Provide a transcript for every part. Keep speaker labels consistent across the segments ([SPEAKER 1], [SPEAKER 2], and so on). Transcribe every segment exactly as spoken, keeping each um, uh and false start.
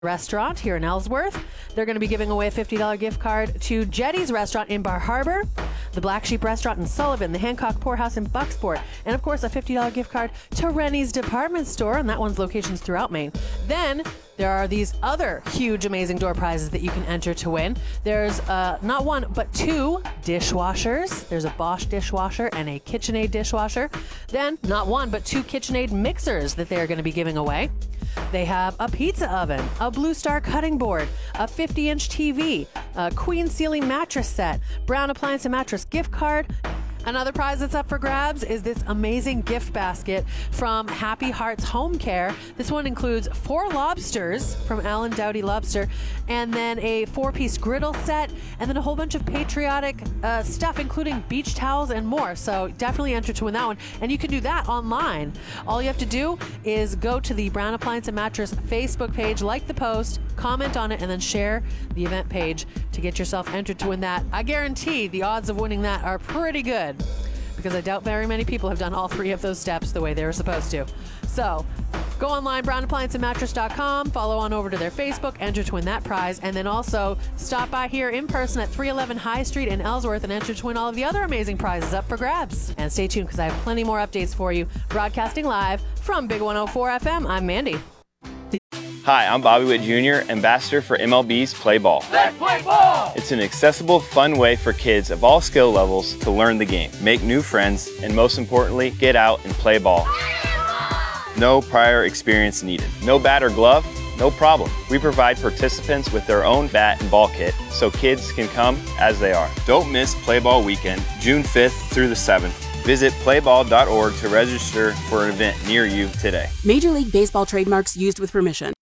[SPEAKER 1] Restaurant here in Ellsworth. They're going to be giving away a fifty dollars gift card to Jetty's Restaurant in Bar Harbor, the Black Sheep Restaurant in Sullivan, the Hancock Poorhouse in Bucksport, and of course a fifty dollars gift card to Rennie's Department Store, and that one's locations throughout Maine. Then there are these other huge, amazing door prizes that you can enter to win. There's uh, not one, but two dishwashers. There's a Bosch dishwasher and a KitchenAid dishwasher. Then not one, but two KitchenAid mixers that they're going to be giving away. They have a pizza oven, a Blue Star cutting board, a fifty inch T V, a Queen Ceiling mattress set, Brown Appliance and Mattress gift card. Another prize that's up for grabs is this amazing gift basket from Happy Hearts Home Care. This one includes four lobsters from Alan Dowdy Lobster, and then a four-piece griddle set, and then a whole bunch of patriotic uh, stuff, including beach towels and more. So definitely enter to win that one. And you can do that online. All you have to do is go to the Brown Appliance and Mattress Facebook page, like the post, comment on it, and then share the event page to get yourself entered to win that. I guarantee the odds of winning that are pretty good, because I doubt very many people have done all three of those steps the way they were supposed to. So go online, brown appliance and mattress dot com, follow on over to their Facebook, enter to win that prize, and then also stop by here in person at three eleven High Street in Ellsworth and enter to win all of the other amazing prizes up for grabs. And stay tuned, because I have plenty more updates for you. Broadcasting live from Big one oh four F M, I'm Mandy.
[SPEAKER 2] Hi, I'm Bobby Witt Junior, ambassador for M L B's Play Ball.
[SPEAKER 3] Let's play ball!
[SPEAKER 2] It's an accessible, fun way for kids of all skill levels to learn the game, make new friends, and most importantly, get out and play ball. No prior experience needed. No bat or glove? No problem. We provide participants with their own bat and ball kit so kids can come as they are. Don't miss Play Ball Weekend, June fifth through the seventh. Visit play ball dot org to register for an event near you today.
[SPEAKER 4] Major League Baseball trademarks used with permission.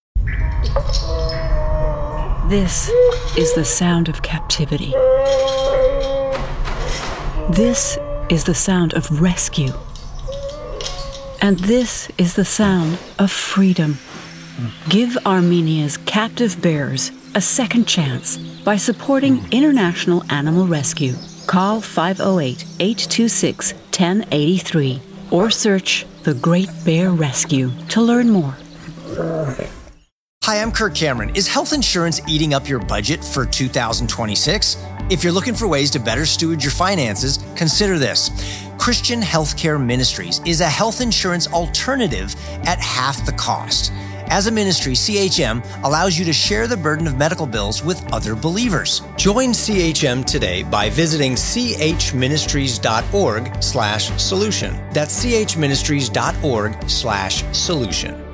[SPEAKER 5] This is the sound of captivity. This is the sound of rescue. And this is the sound of freedom. Give Armenia's captive bears a second chance by supporting International Animal Rescue. Call five oh eight, eight two six, one oh eight three or search The Great Bear Rescue to learn more.
[SPEAKER 6] Hi, I'm Kirk Cameron. Is health insurance eating up your budget for two thousand twenty-six? If you're looking for ways to better steward your finances, consider this. Christian Healthcare Ministries is a health insurance alternative at half the cost. As a ministry, C H M allows you to share the burden of medical bills with other believers. Join C H M today by visiting c h ministries dot org slash solution. That's c h ministries dot org slash solution.